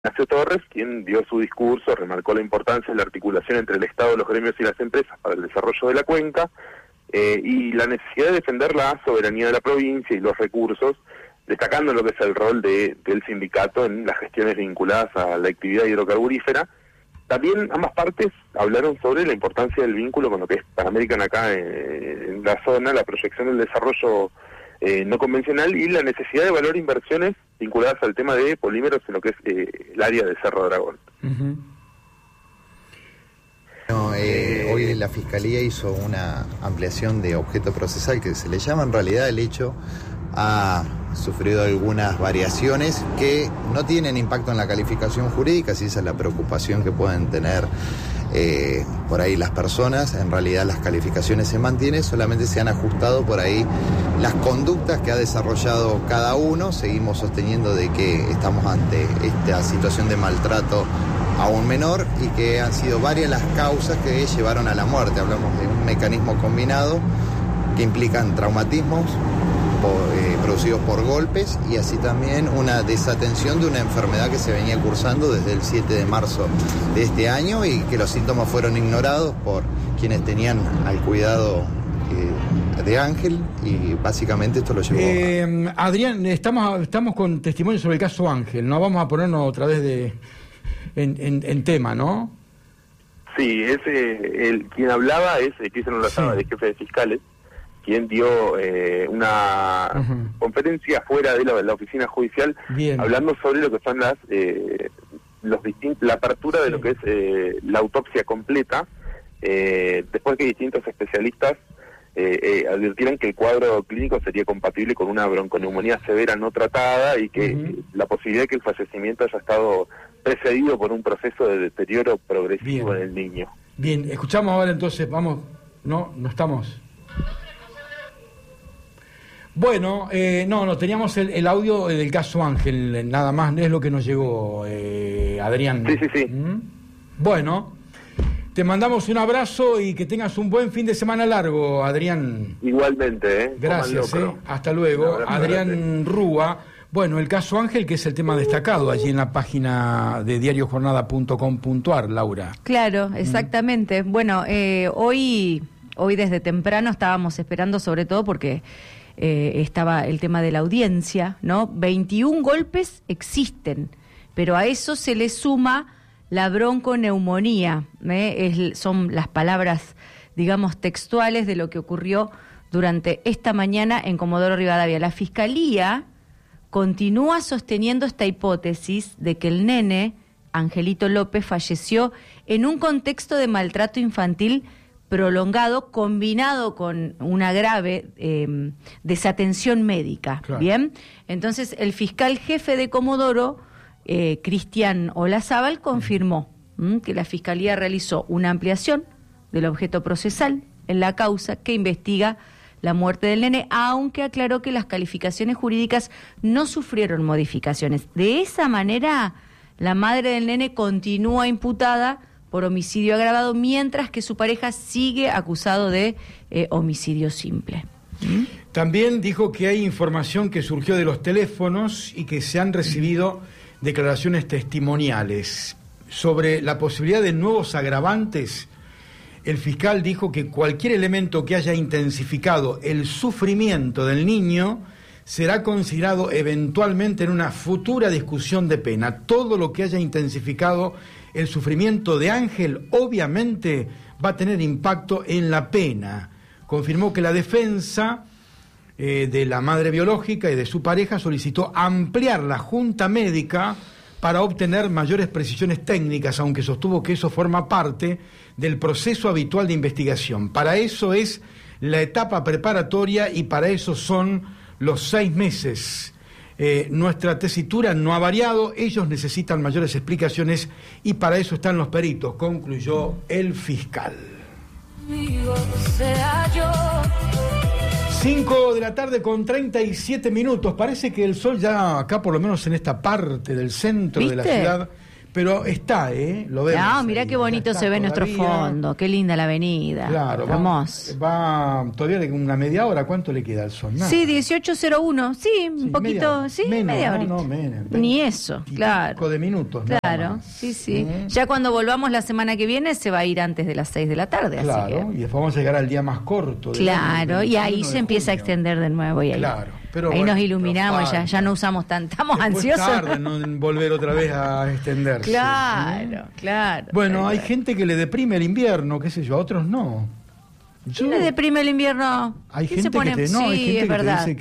Ignacio Torres, quien dio su discurso, remarcó la importancia de la articulación entre el Estado, los gremios y las empresas para el desarrollo de la cuenca y la necesidad de defender la soberanía de la provincia y los recursos, destacando lo que es el rol del sindicato en las gestiones vinculadas a la actividad hidrocarburífera. También ambas partes hablaron sobre la importancia del vínculo con lo que es Pan American acá en la zona, la proyección del desarrollo no convencional y la necesidad de evaluar inversiones vinculadas al tema de polímeros en lo que es el área de Cerro Dragón. Uh-huh. Hoy la Fiscalía hizo una ampliación de objeto procesal que se le llama. En realidad el hecho ha sufrido algunas variaciones que no tienen impacto en la calificación jurídica, si esa es la preocupación que pueden tener por ahí las personas. En realidad las calificaciones se mantienen, solamente se han ajustado por ahí las conductas que ha desarrollado cada uno. Seguimos sosteniendo de que estamos ante esta situación de maltrato a un menor y que han sido varias las causas que llevaron a la muerte. Hablamos de un mecanismo combinado que implican traumatismos producidos por golpes y así también una desatención de una enfermedad que se venía cursando desde el 7 de marzo de este año y que los síntomas fueron ignorados por quienes tenían al cuidado de Ángel y básicamente esto lo llevó Adrián, estamos con testimonio sobre el caso Ángel, ¿no? Vamos a ponernos otra vez en tema, ¿no? Sí, quien hablaba es Cristian Olazábal, el jefe de fiscales, quien dio una conferencia fuera de la oficina judicial. Bien. Hablando sobre lo que son la apertura de lo que es la autopsia completa, después que distintos especialistas advirtieron que el cuadro clínico sería compatible con una bronconeumonía severa no tratada y que la posibilidad de que el fallecimiento haya estado precedido por un proceso de deterioro progresivo en el niño. Bien, escuchamos ahora entonces, vamos, no estamos... Bueno, no, teníamos el audio del caso Ángel, nada más, es lo que nos llegó, Adrián. Sí. Bueno, te mandamos un abrazo y que tengas un buen fin de semana largo, Adrián. Igualmente, Gracias, hasta luego. Adrián Rúa. Bueno, el caso Ángel, que es el tema destacado allí en la página de diariojornada.com.ar, Laura. Claro, exactamente. Bueno, hoy desde temprano estábamos esperando, sobre todo porque... estaba el tema de la audiencia, ¿no? 21 golpes existen, pero a eso se le suma la bronconeumonía, son las palabras, digamos, textuales de lo que ocurrió durante esta mañana en Comodoro Rivadavia. La Fiscalía continúa sosteniendo esta hipótesis de que el nene, Angelito López, falleció en un contexto de maltrato infantil prolongado, combinado con una grave desatención médica. Claro. Bien, entonces el fiscal jefe de Comodoro, Cristian Olazábal, confirmó que la Fiscalía realizó una ampliación del objeto procesal en la causa que investiga la muerte del nene, aunque aclaró que las calificaciones jurídicas no sufrieron modificaciones. De esa manera, la madre del nene continúa imputada por homicidio agravado, mientras que su pareja sigue acusado de homicidio simple. También dijo que hay información que surgió de los teléfonos y que se han recibido declaraciones testimoniales. Sobre la posibilidad de nuevos agravantes, el fiscal dijo que cualquier elemento que haya intensificado el sufrimiento del niño será considerado eventualmente en una futura discusión de pena. Todo lo que haya intensificado el sufrimiento de Ángel obviamente va a tener impacto en la pena. Confirmó que la defensa de la madre biológica y de su pareja solicitó ampliar la junta médica para obtener mayores precisiones técnicas, aunque sostuvo que eso forma parte del proceso habitual de investigación. Para eso es la etapa preparatoria y para eso son los 6 meses. Nuestra tesitura no ha variado, ellos necesitan mayores explicaciones y para eso están los peritos, concluyó el fiscal. 5 de la tarde con 37 minutos. Parece que el sol ya acá, por lo menos en esta parte del centro de la ciudad, Pero está, lo vemos. No, mirá qué bonito se ve nuestro fondo, qué linda la avenida. Claro, hermoso. Va todavía de una media hora, ¿cuánto le queda al sol? Nada. Sí, 18:01, un poquito, media hora. No, menos. Ni eso, claro. 5 de minutos, claro, sí. Ya cuando volvamos la semana que viene se va a ir antes de las 6 de la tarde. Claro, así que... y después vamos a llegar al día más corto. Claro, y ahí se empieza a extender de nuevo. Y ahí, pero ahí bueno, nos iluminamos, ya no usamos estamos ansiosos. Tarde en volver otra vez a extenderse. Claro. Bueno, hay gente que le deprime el invierno, qué sé yo, a otros no. ¿Quién le deprime el invierno? Hay gente que te dice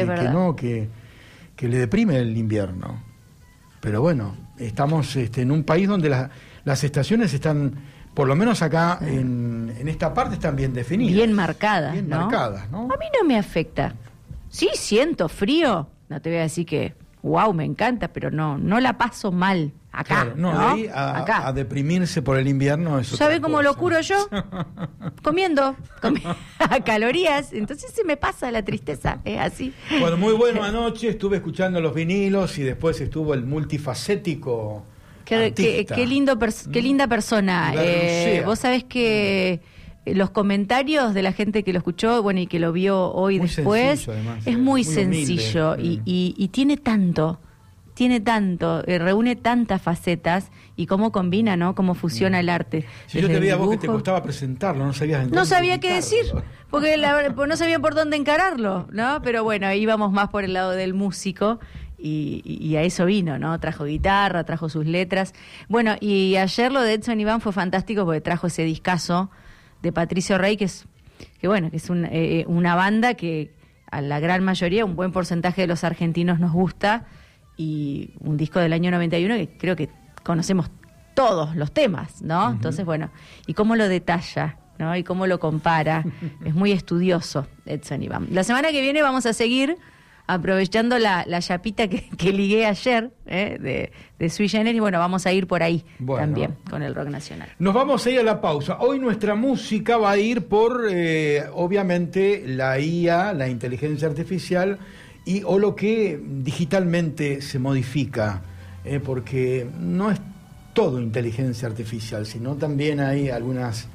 que le deprime el invierno. Pero bueno, estamos en un país donde las estaciones están, por lo menos acá en esta parte, están bien definidas. Bien marcadas, ¿no? A mí no me afecta. Sí, siento frío. No te voy a decir que, wow, me encanta, pero no la paso mal. Acá, de ahí a deprimirse por el invierno es otra ¿Sabe cómo cosa. lo curo yo? Comiendo a calorías, entonces se me pasa la tristeza, es así. Bueno, muy bueno anoche, estuve escuchando los vinilos y después estuvo el multifacético artista. Qué linda persona. Vos sabés que los comentarios de la gente que lo escuchó, bueno, y que lo vio hoy muy después, sencillo, además, es muy sencillo y tiene tanto, reúne tantas facetas y cómo combina, ¿no? Cómo fusiona el arte. Si yo te veía a vos que te costaba presentarlo, no sabías no sabía qué decir, porque no sabía por dónde encararlo, ¿no? Pero bueno, íbamos más por el lado del músico y a eso vino, ¿no? Trajo guitarra, trajo sus letras. Bueno, y ayer lo de Edson Iván fue fantástico porque trajo ese discazo de Patricio Rey, que es una banda que a la gran mayoría, un buen porcentaje de los argentinos nos gusta, y un disco del año 91 que creo que conocemos todos los temas, ¿no? Uh-huh. Entonces, bueno, y cómo lo detalla, ¿no? Y cómo lo compara, es muy estudioso Edson Iván. La semana que viene vamos a seguir aprovechando la chapita que ligué ayer, de Sui Generis, y bueno, vamos a ir por ahí también con el rock nacional. Nos vamos a ir a la pausa. Hoy nuestra música va a ir por, obviamente, la IA, la inteligencia artificial, o lo que digitalmente se modifica, porque no es todo inteligencia artificial, sino también hay algunas...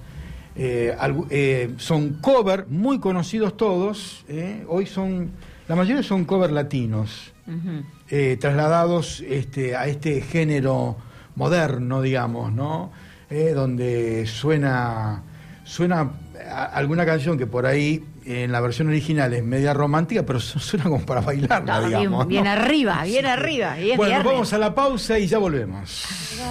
son cover muy conocidos todos, hoy la mayoría son cover latinos, uh-huh. Trasladados a este género moderno, digamos, ¿no? Donde suena alguna canción que por ahí en la versión original es media romántica, pero suena como para bailarla, digamos. Bien, ¿no? arriba. Y bueno, nos vamos a la pausa y ya volvemos.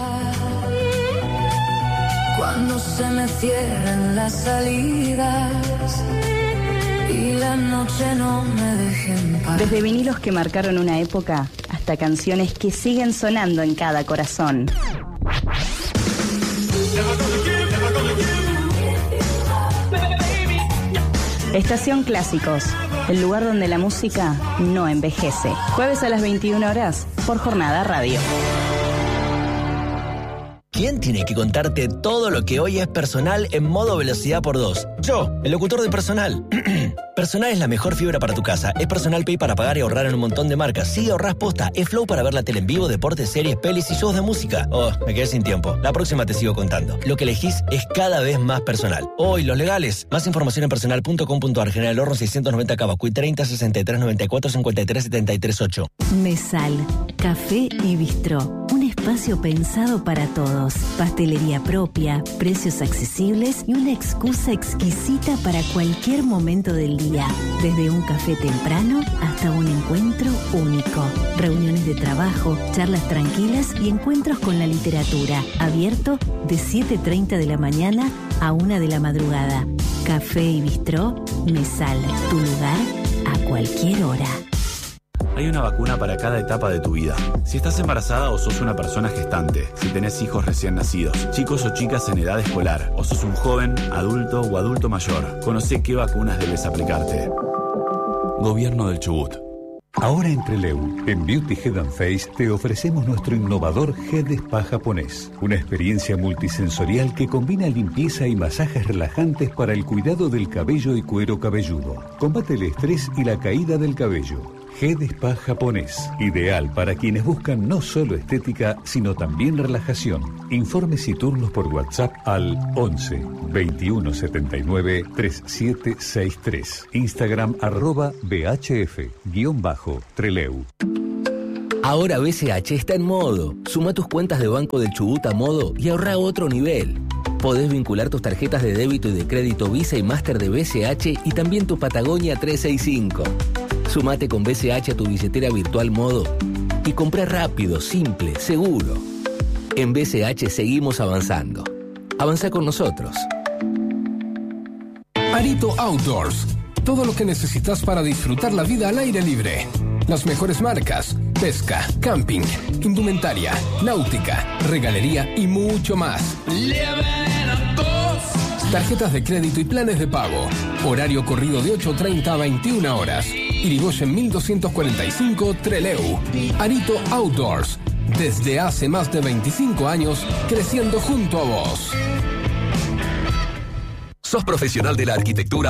Cuando se me cierran las salidas y la noche no me deje en paz. Desde vinilos que marcaron una época hasta canciones que siguen sonando en cada corazón. Estación Clásicos, el lugar donde la música no envejece. Jueves a las 21 horas por Jornada Radio. ¿Quién tiene que contarte todo lo que hoy es Personal en modo velocidad por 2? Yo, el locutor de Personal. Personal es la mejor fibra para tu casa. Es Personal Pay para pagar y ahorrar en un montón de marcas. Sí, ahorrás posta. Es Flow para ver la tele en vivo, deportes, series, pelis y shows de música. Oh, me quedé sin tiempo. La próxima te sigo contando. Lo que elegís es cada vez más personal. Hoy, los legales. Más información en personal.com.ar. General Horno 690 Cavacuy 30 63 94 53 73 8. Mesal, café y bistró. Un espacio pensado para todos. Pastelería propia, precios accesibles y una excusa exquisita para cualquier momento del día. Desde un café temprano hasta un encuentro único. Reuniones de trabajo, charlas tranquilas y encuentros con la literatura. Abierto de 7:30 de la mañana a 1 de la madrugada. Café y bistró, Mesal. Tu lugar a cualquier hora. Hay una vacuna para cada etapa de tu vida. Si estás embarazada o sos una persona gestante, si tenés hijos recién nacidos, chicos o chicas en edad escolar, o sos un joven, adulto o adulto mayor, conocé qué vacunas debes aplicarte. Gobierno del Chubut. Ahora en Trelew, en Beauty Head and Face, te ofrecemos nuestro innovador Head Spa japonés. Una experiencia multisensorial que combina limpieza y masajes relajantes para el cuidado del cabello y cuero cabelludo. Combate el estrés y la caída del cabello. Head Spa japonés, ideal para quienes buscan no solo estética, sino también relajación. Informes y turnos por WhatsApp al 11 21 79 3763. Instagram @BHF_Treleu. Ahora BCH está en modo. Suma tus cuentas de Banco del Chubut a modo y ahorra a otro nivel. Podés vincular tus tarjetas de débito y de crédito Visa y Master de BCH y también tu Patagonia 365. Sumate con BCH a tu billetera virtual modo y comprá rápido, simple, seguro. En BCH seguimos avanzando. Avanza con nosotros. Arito Outdoors. Todo lo que necesitas para disfrutar la vida al aire libre. Las mejores marcas, pesca, camping, indumentaria, náutica, regalería y mucho más. Tarjetas de crédito y planes de pago. Horario corrido de 8:30 a 21 horas. Irigoyen 1245 Treleu. Arito Outdoors. Desde hace más de 25 años, creciendo junto a vos. ¿Sos profesional de la arquitectura